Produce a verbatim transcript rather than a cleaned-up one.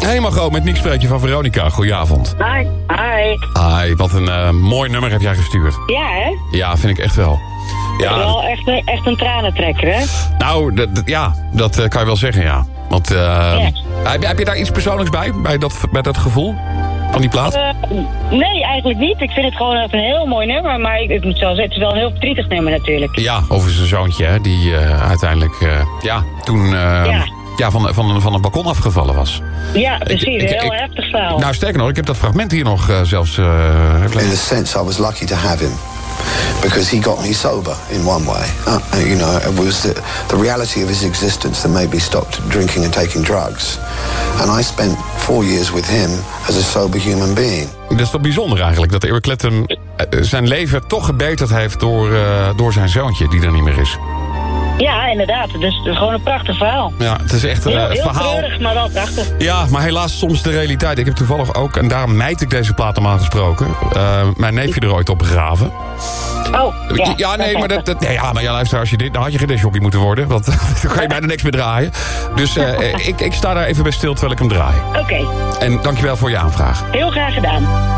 Helemaal groot met Niek Spreekje van Veronica. Goedenavond. Hi. Hi. Hi, wat een uh, mooi nummer heb jij gestuurd. Ja, hè? Ja, vind ik echt wel. Ja, wel echt, een- echt een tranentrekker, hè? Nou, d- d- ja, dat uh, kan je wel zeggen, ja. Want uh, Ja. heb, heb je daar iets persoonlijks bij, bij dat, bij dat gevoel van die plaat? Uh, nee, eigenlijk niet. Ik vind het gewoon even een heel mooi nummer. Maar ik, ik moet wel zeggen, het is wel een heel verdrietig nummer natuurlijk. Ja, over zijn zoontje, hè, die uh, uiteindelijk, uh, ja, toen uh, Ja. ja, van, van, van een balkon afgevallen was. Ja, precies. Ik- ik- een heel ik- heftig verhaal. Nou, sterker nog, ik heb dat fragment hier nog uh, zelfs... Uh, In a sense, I was lucky to have him because he got me sober in one way. Uh, you know, it was the, the reality of his existence that made me stop drinking and taking drugs. And I spent four years with him as a sober human being. Dat is toch bijzonder eigenlijk, dat Eric Clapton uh, zijn leven toch gebeterd heeft door, uh, door zijn zoontje, die er niet meer is. Ja, inderdaad. Dus het is gewoon een prachtig verhaal. Ja, het is echt een Heel, uh, heel verhaal. treurig, maar wel prachtig. Ja, maar helaas soms de realiteit. Ik heb toevallig ook, en daarom mijt ik deze plaat normaal gesproken, uh, mijn neefje er ooit op begraven. Oh, ja. Ja, nee, maar dat, dat, nee, ja, maar ja, luister, als je dit, dan had je geen discjockey moeten worden. Want dan ga je bijna niks meer draaien. Dus uh, ik, ik sta daar even bij stil terwijl ik hem draai. Oké, En dankjewel voor je aanvraag. heel graag gedaan.